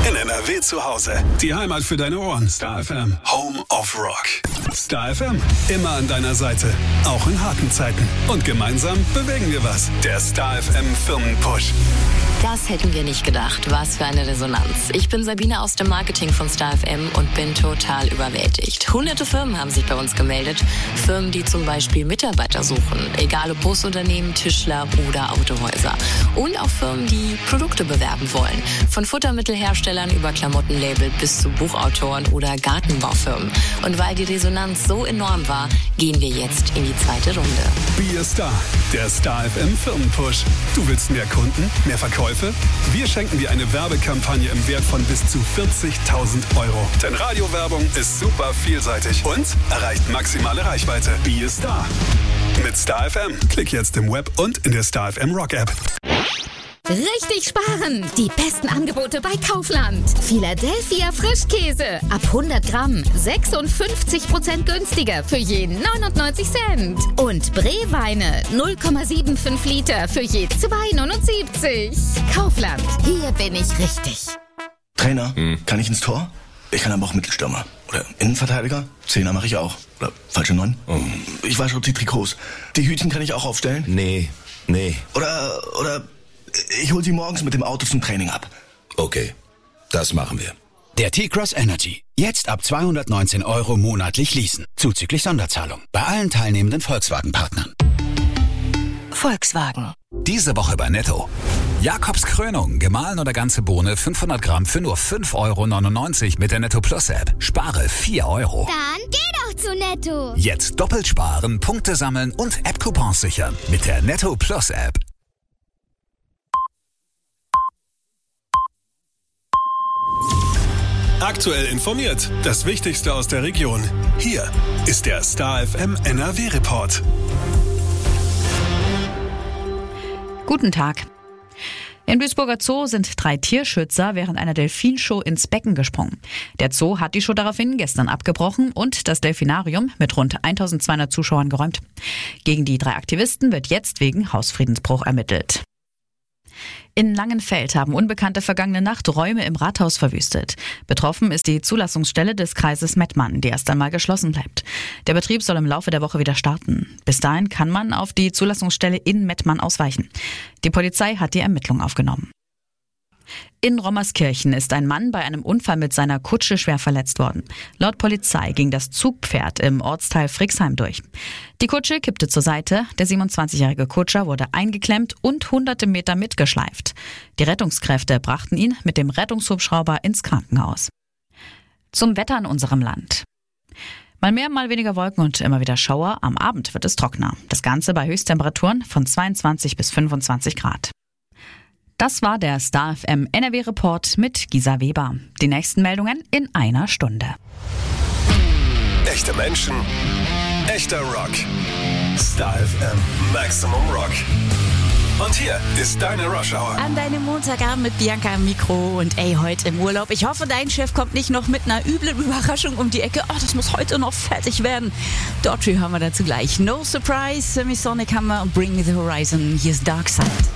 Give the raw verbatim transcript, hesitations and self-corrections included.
In N R W zu Hause. Die Heimat für deine Ohren. Star F M. Home of Rock. Star F M. Immer an deiner Seite. Auch in harten Zeiten. Und gemeinsam bewegen wir was. Der Star F M Firmenpush. Das hätten wir nicht gedacht. Was für eine Resonanz. Ich bin Sabine aus dem Marketing von Star F M und bin total überwältigt. Hunderte Firmen haben sich bei uns gemeldet. Firmen, die zum Beispiel Mitarbeiter suchen. Egal ob Busunternehmen, Tischler oder Autohäuser. Und auch Firmen, die Produkte bewerben wollen. Von Futtermittelherstellern über Klamottenlabel bis zu Buchautoren oder Gartenbaufirmen. Und weil die Resonanz so enorm war, gehen wir jetzt in die zweite Runde. Be a Star. Der Star F M Firmenpush. Du willst mehr Kunden, mehr Verkäufe? Wir schenken dir eine Werbekampagne im Wert von bis zu vierzigtausend Euro. Denn Radiowerbung ist super vielseitig und erreicht maximale Reichweite. Be a Star. Mit Star F M. Klick jetzt im Web und in der Star F M Rock App. Richtig sparen! Die besten Angebote bei Kaufland. Philadelphia Frischkäse. Ab hundert Gramm. sechsundfünfzig Prozent günstiger für je neunundneunzig Cent. Und Bree-Weine. null Komma fünfundsiebzig Liter für je zwei Komma neunundsiebzig. Kaufland. Hier bin ich richtig. Trainer, hm. kann ich ins Tor? Ich kann aber auch Mittelstürmer. Oder Innenverteidiger? Zehner mache ich auch. Oder falsche Neun? Oh. Ich wasche die Trikots. Die Hütchen kann ich auch aufstellen? Nee, nee. Oder, oder... Ich hol sie morgens mit dem Auto zum Training ab. Okay, das machen wir. Der T-Cross Energy. Jetzt ab zweihundertneunzehn Euro monatlich leasen. Zuzüglich Sonderzahlung. Bei allen teilnehmenden Volkswagen-Partnern. Volkswagen. Diese Woche bei Netto. Jakobs Krönung, gemahlen oder ganze Bohne, fünfhundert Gramm für nur fünf Euro neunundneunzig mit der Netto Plus App. Spare vier Euro. Dann geh doch zu Netto. Jetzt doppelt sparen, Punkte sammeln und App-Coupons sichern mit der Netto Plus App. Aktuell informiert. Das Wichtigste aus der Region. Hier ist der Star F M N R W Report. Guten Tag. Im Duisburger Zoo sind drei Tierschützer während einer Delfinshow ins Becken gesprungen. Der Zoo hat die Show daraufhin gestern abgebrochen und das Delfinarium mit rund eintausendzweihundert Zuschauern geräumt. Gegen die drei Aktivisten wird jetzt wegen Hausfriedensbruch ermittelt. In Langenfeld haben Unbekannte vergangene Nacht Räume im Rathaus verwüstet. Betroffen ist die Zulassungsstelle des Kreises Mettmann, die erst einmal geschlossen bleibt. Der Betrieb soll im Laufe der Woche wieder starten. Bis dahin kann man auf die Zulassungsstelle in Mettmann ausweichen. Die Polizei hat die Ermittlung aufgenommen. In Rommerskirchen ist ein Mann bei einem Unfall mit seiner Kutsche schwer verletzt worden. Laut Polizei ging das Zugpferd im Ortsteil Frixheim durch. Die Kutsche kippte zur Seite, der siebenundzwanzigjährige Kutscher wurde eingeklemmt und hunderte Meter mitgeschleift. Die Rettungskräfte brachten ihn mit dem Rettungshubschrauber ins Krankenhaus. Zum Wetter in unserem Land. Mal mehr, mal weniger Wolken und immer wieder Schauer. Am Abend wird es trockener. Das Ganze bei Höchsttemperaturen von zweiundzwanzig bis fünfundzwanzig Grad. Das war der Star F M N R W Report mit Gisa Weber. Die nächsten Meldungen in einer Stunde. Echte Menschen, echter Rock. Star F M Maximum Rock. Und hier ist deine Rush Hour. An deinem Montagabend mit Bianca im Mikro und ey, heute im Urlaub. Ich hoffe, dein Chef kommt nicht noch mit einer üblen Überraschung um die Ecke. Oh, das muss heute noch fertig werden. Daughtry hören wir dazu gleich. No Surprise, Semisonic Hammer und Bring Me the Horizon. Hier ist Dark Side.